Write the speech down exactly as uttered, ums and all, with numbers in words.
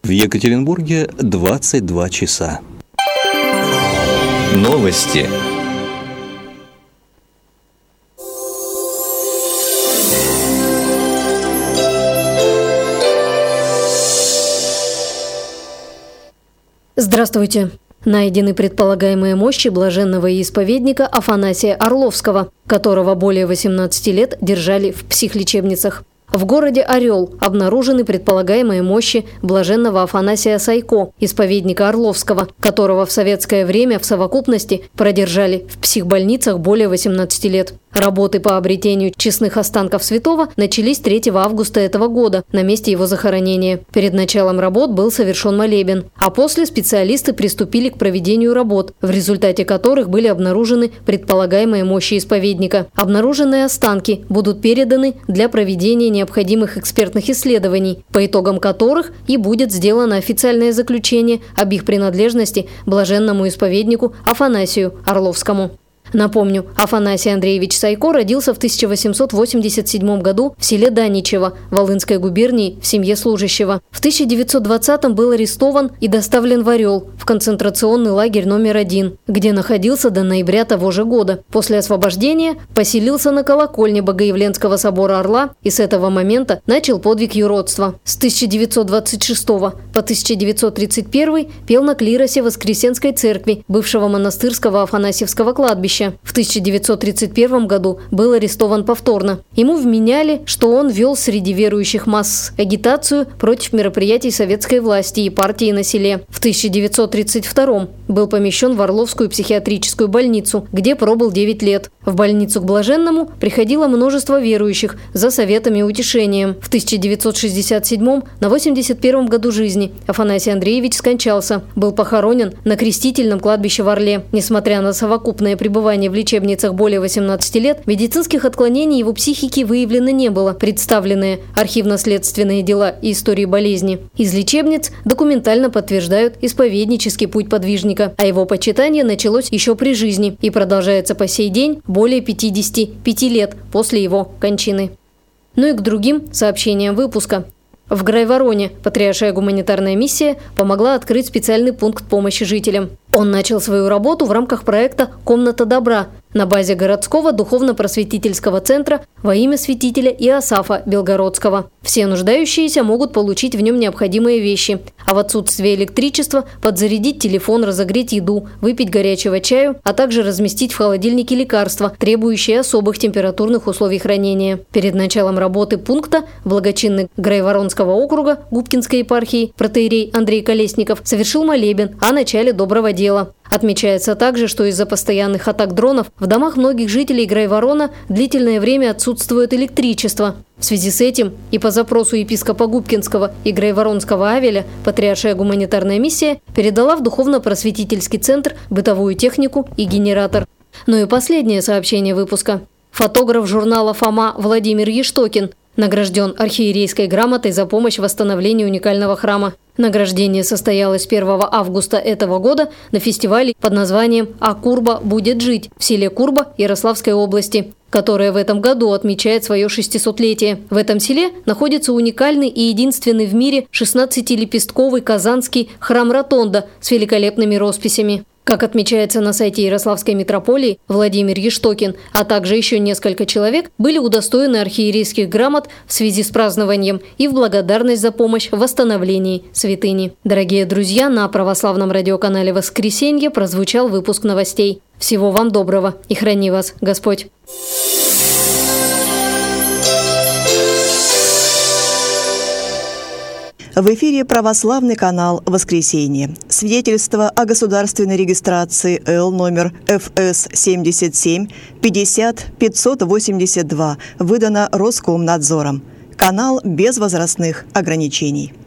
В Екатеринбурге двадцать два часа. Новости. Здравствуйте. Найдены предполагаемые мощи блаженного исповедника Афанасия Орловского, которого более восемнадцати лет держали в психлечебницах. В городе Орел обнаружены предполагаемые мощи блаженного Афанасия Сайко, исповедника Орловского, которого в советское время в совокупности продержали в психбольницах более восемнадцати лет. Работы по обретению честных останков святого начались третьего августа этого года на месте его захоронения. Перед началом работ был совершен молебен, а после специалисты приступили к проведению работ, в результате которых были обнаружены предполагаемые мощи исповедника. Обнаруженные останки будут переданы для проведения необходимых экспертных исследований, по итогам которых и будет сделано официальное заключение об их принадлежности блаженному исповеднику Афанасию Орловскому. Напомню, Афанасий Андреевич Сайко родился в тысяча восемьсот восемьдесят седьмом году в селе Даничево Волынской губернии в семье служащего. В тысяча девятьсот двадцатом был арестован и доставлен в Орел, в концентрационный лагерь номер один, где находился до ноября того же года. После освобождения поселился на колокольне Богоявленского собора Орла и с этого момента начал подвиг юродства. С тысяча девятьсот двадцать шестого по тысяча девятьсот тридцать первый пел на клиросе Воскресенской церкви бывшего монастырского Афанасьевского кладбища. В тысяча девятьсот тридцать первом году был арестован повторно. Ему вменяли, что он вел среди верующих масс агитацию против мероприятий советской власти и партии на селе. В тысяча девятьсот тридцать втором был помещен в Орловскую психиатрическую больницу, где пробыл девять лет. В больницу к блаженному приходило множество верующих за советами и утешением. В тысяча девятьсот шестьдесят седьмом, на восемьдесят первом году жизни, Афанасий Андреевич скончался. Был похоронен на Крестительном кладбище в Орле. Несмотря на совокупное пребывание в лечебницах более восемнадцати лет, медицинских отклонений его психики выявлено не было. Представленные архивно-следственные дела и истории болезни из лечебниц документально подтверждают исповеднический путь подвижника, а его почитание началось еще при жизни и продолжается по сей день более пятидесяти пяти лет после его кончины. Ну и к другим сообщениям выпуска. В Грайвороне Патриаршая гуманитарная миссия помогла открыть специальный пункт помощи жителям. Он начал свою работу в рамках проекта «Комната добра» на базе городского духовно-просветительского центра во имя святителя Иосафа Белгородского. Все нуждающиеся могут получить в нем необходимые вещи, а в отсутствие электричества подзарядить телефон, разогреть еду, выпить горячего чаю, а также разместить в холодильнике лекарства, требующие особых температурных условий хранения. Перед началом работы пункта благочинный Грайворонского округа Губкинской епархии протоиерей Андрей Колесников совершил молебен о начале доброго дела. Отмечается также, что из-за постоянных атак дронов в домах многих жителей Грайворона длительное время отсутствует электричество. В связи с этим и по запросу епископа Губкинского и Грайворонского Авеля Патриаршая гуманитарная миссия передала в духовно-просветительский центр бытовую технику и генератор. Ну и последнее сообщение выпуска. Фотограф журнала «Фома» Владимир Ештокин награжден архиерейской грамотой за помощь в восстановлении уникального храма. Награждение состоялось первого августа этого года на фестивале под названием «А Курба будет жить» в селе Курба Ярославской области, которое в этом году отмечает свое шестисотлетие. В этом селе находится уникальный и единственный в мире шестнадцатилепестковый казанский храм-ротонда с великолепными росписями. Как отмечается на сайте Ярославской митрополии, Владимир Ештокин, а также еще несколько человек были удостоены архиерейских грамот в связи с празднованием и в благодарность за помощь в восстановлении святыни. Дорогие друзья, на православном радиоканале «Воскресенье» прозвучал выпуск новостей. Всего вам доброго и храни вас Господь! В эфире православный канал «Воскресенье». Свидетельство о государственной регистрации Л номер Ф С семьдесят семь пятьдесят пятьсот восемьдесят два выдано Роскомнадзором. Канал без возрастных ограничений.